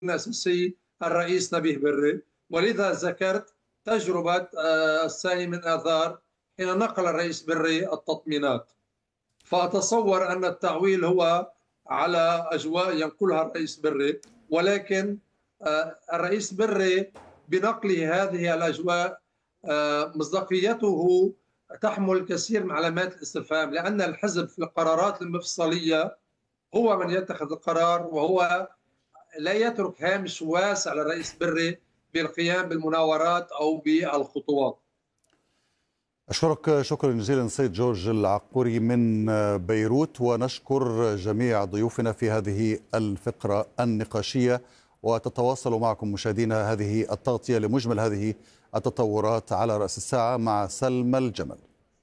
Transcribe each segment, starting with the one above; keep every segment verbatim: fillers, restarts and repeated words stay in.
الأساسي الرئيس نبيه بري، ولذا ذكرت تجربة الثاني من آذار حين نقل الرئيس بري التطمينات. فأتصور أن التعويل هو على أجواء ينقلها الرئيس بري، ولكن الرئيس بري بنقله هذه الأجواء مصداقيته تحمل الكثير من علامات الاستفهام، لأن الحزب في القرارات المفصلية هو من يتخذ القرار، وهو لا يترك هامش واسع للرئيس بري بالقيام بالمناورات أو بالخطوات. أشكرك شكرا جزيلا سيد جورج العقوري من بيروت، ونشكر جميع ضيوفنا في هذه الفقرة النقاشية، وتتواصل معكم مشاهدينا هذه التغطية لمجمل هذه التطورات على رأس الساعة مع سلمى الجمل.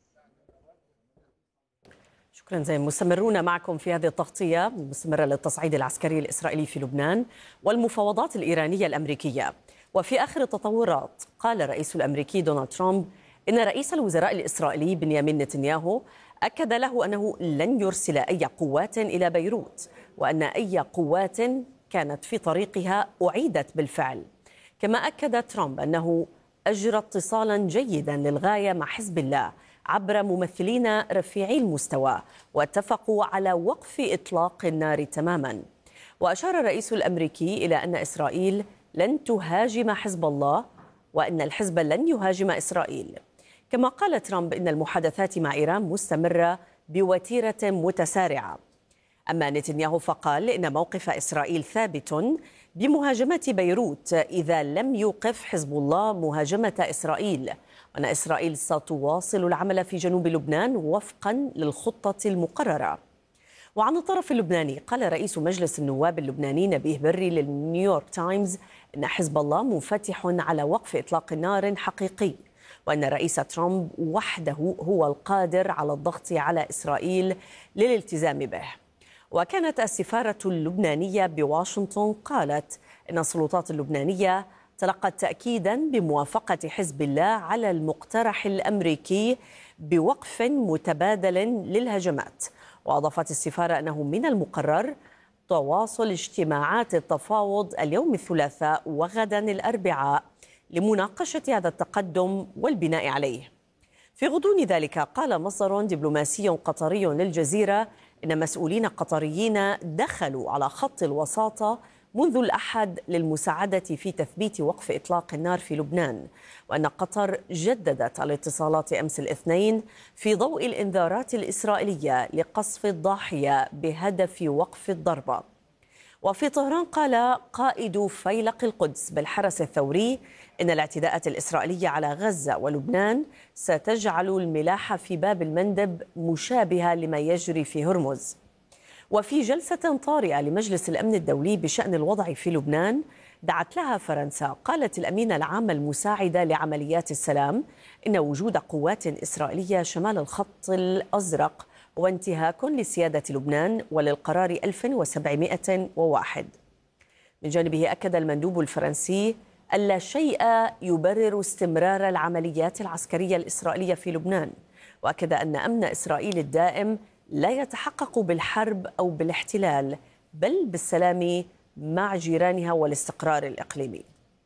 شكرا زين. مستمرون معكم في هذه التغطية مستمرة للتصعيد العسكري الإسرائيلي في لبنان والمفاوضات الإيرانية الأمريكية. وفي آخر التطورات قال الرئيس الأمريكي دونالد ترامب إن رئيس الوزراء الإسرائيلي بنيامين نتنياهو أكد له أنه لن يرسل أي قوات إلى بيروت، وأن أي قوات كانت في طريقها أعيدت بالفعل. كما أكد ترامب أنه أجرى اتصالا جيدا للغاية مع حزب الله عبر ممثلين رفيعي المستوى، واتفقوا على وقف إطلاق النار تماما. وأشار الرئيس الأمريكي إلى أن إسرائيل لن تهاجم حزب الله، وأن الحزب لن يهاجم إسرائيل. كما قال ترامب إن المحادثات مع إيران مستمرة بوتيرة متسارعة. أما نتنياهو فقال إن موقف إسرائيل ثابت بمهاجمة بيروت إذا لم يوقف حزب الله مهاجمة إسرائيل، وأن إسرائيل ستواصل العمل في جنوب لبنان وفقا للخطة المقررة. وعن الطرف اللبناني قال رئيس مجلس النواب اللبناني نبيه بري للنيويورك تايمز إن حزب الله منفتح على وقف إطلاق نار حقيقي، وأن الرئيس ترامب وحده هو القادر على الضغط على إسرائيل للالتزام به. وكانت السفارة اللبنانية بواشنطن قالت إن السلطات اللبنانية تلقت تأكيدا بموافقة حزب الله على المقترح الأمريكي بوقف متبادل للهجمات. وأضافت السفارة أنه من المقرر تواصل اجتماعات التفاوض اليوم الثلاثاء وغدا الأربعاء لمناقشة هذا التقدم والبناء عليه. في غضون ذلك قال مصدر دبلوماسي قطري للجزيرة إن مسؤولين قطريين دخلوا على خط الوساطة منذ الأحد للمساعدة في تثبيت وقف إطلاق النار في لبنان، وأن قطر جددت الاتصالات أمس الاثنين في ضوء الإنذارات الإسرائيلية لقصف الضاحية بهدف وقف الضربة. وفي طهران قال قائد فيلق القدس بالحرس الثوري إن الاعتداءات الإسرائيلية على غزة ولبنان ستجعل الملاحة في باب المندب مشابهة لما يجري في هرمز. وفي جلسة طارئة لمجلس الأمن الدولي بشأن الوضع في لبنان دعت لها فرنسا، قالت الأمينة العامة المساعدة لعمليات السلام إن وجود قوات إسرائيلية شمال الخط الأزرق هو انتهاك لسيادة لبنان وللقرار ألف وسبعمائة وواحد. من جانبه أكد المندوب الفرنسي ألا شيء يبرر استمرار العمليات العسكرية الإسرائيلية في لبنان، وأكد أن أمن إسرائيل الدائم لا يتحقق بالحرب أو بالاحتلال، بل بالسلام مع جيرانها والاستقرار الإقليمي.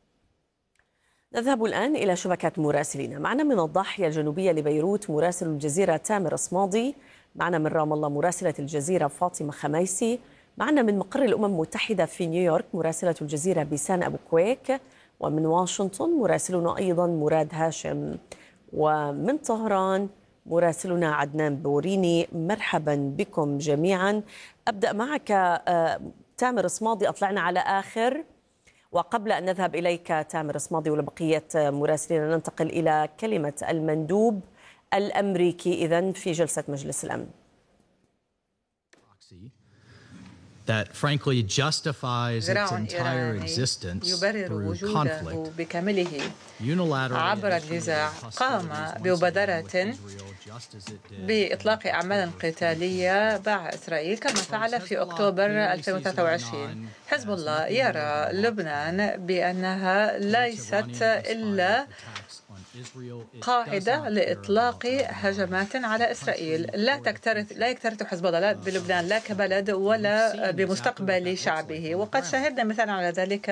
نذهب الآن إلى شبكة مراسلين. معنا من الضاحية الجنوبية لبيروت مراسل الجزيرة تامر صمادي، معنا من رام الله مراسلة الجزيرة فاطمة خميسي، معنا من مقر الأمم المتحدة في نيويورك مراسلة الجزيرة بيسان أبو كويك، ومن واشنطن مراسلنا أيضا مراد هاشم، ومن طهران مراسلنا عدنان بوريني. مرحبا بكم جميعا. أبدأ معك تامر صمادي، أطلعنا على آخر، وقبل أن نذهب إليك تامر صمادي ولبقية مراسلين ننتقل إلى كلمة المندوب الأمريكي إذن في جلسة مجلس الأمن. that frankly justifies its entire existence through conflict عبر النزاع قام بمبادرة بإطلاق أعمال قتالية مع إسرائيل كما فعل في أكتوبر ألفين وثلاثة وعشرين. حزب الله يرى لبنان بأنها ليست إلا قاعدة لإطلاق هجمات على إسرائيل. لا تكترث لا يكترث حزب الله لا بلبنان لا كبلد ولا بمستقبل شعبه، وقد شاهدنا مثلا على ذلك